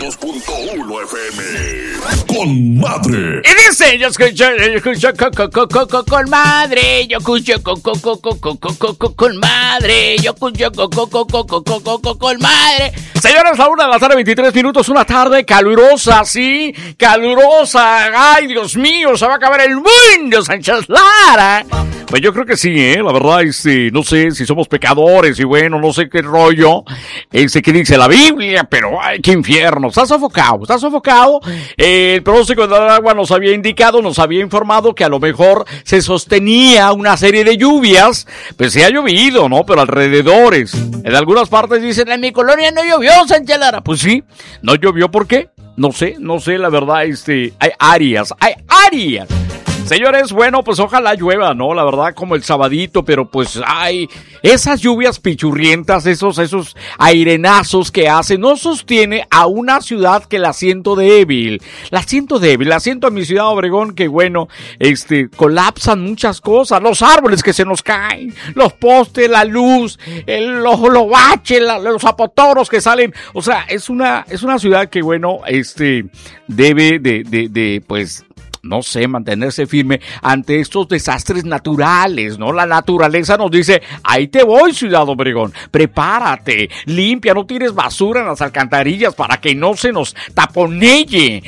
92.1 FM. Con madre. Y dice, yo escucho con madre, yo escucho con madre, yo escucho con madre. Señores, a 1:23 p.m, una tarde calurosa, sí, calurosa. Ay, Dios mío, se va a acabar el mundo, Sánchez Lara. Pues yo creo que sí, la verdad, no sé si somos pecadores y bueno, no sé qué rollo, qué dice la Biblia, pero ay, qué infierno, está sofocado. El pronóstico del agua nos había informado que a lo mejor se sostenía una serie de lluvias, pues sí ha llovido, ¿no? Pero alrededores, en algunas partes dicen, en mi colonia no llovió, Sánchez Lara. Pues sí, no llovió, ¿por qué? No sé, la verdad, hay áreas. Señores, bueno, pues ojalá llueva, ¿no? La verdad, como el sabadito, pero pues hay esas lluvias pichurrientas, esos airenazos que hacen, no sostiene a una ciudad que la siento débil. La siento a mi ciudad Obregón, que bueno, colapsan muchas cosas, los árboles que se nos caen, los postes, la luz, los baches, los apotoros que salen, o sea, es una ciudad que bueno, debe de pues, no sé, mantenerse firme ante estos desastres naturales, ¿no? La naturaleza nos dice, ahí te voy, Ciudad Obregón, prepárate, limpia, no tires basura en las alcantarillas para que no se nos taponelle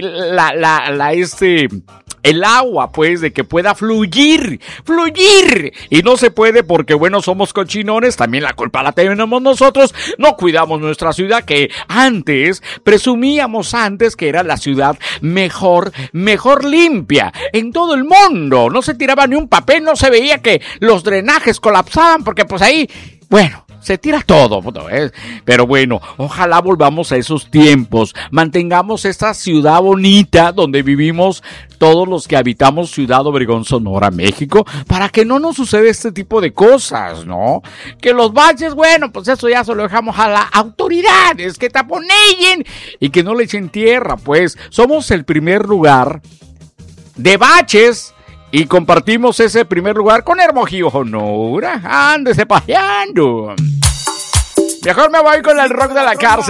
el agua, pues, de que pueda fluir, y no se puede porque, bueno, somos cochinones, también la culpa la tenemos nosotros, no cuidamos nuestra ciudad, que presumíamos que era la ciudad mejor limpia en todo el mundo, no se tiraba ni un papel, no se veía que los drenajes colapsaban, porque pues ahí, bueno, se tira todo, pero bueno, ojalá volvamos a esos tiempos, mantengamos esta ciudad bonita donde vivimos todos los que habitamos Ciudad Obregón, Sonora, México, para que no nos suceda este tipo de cosas, ¿no? Que los baches, bueno, pues eso ya se lo dejamos a las autoridades, que taponellen y que no le echen tierra, pues somos el primer lugar de baches. Y compartimos ese primer lugar con Hermosillo, Sonora. Ándese paseando. Mejor me voy con el rock de la cárcel.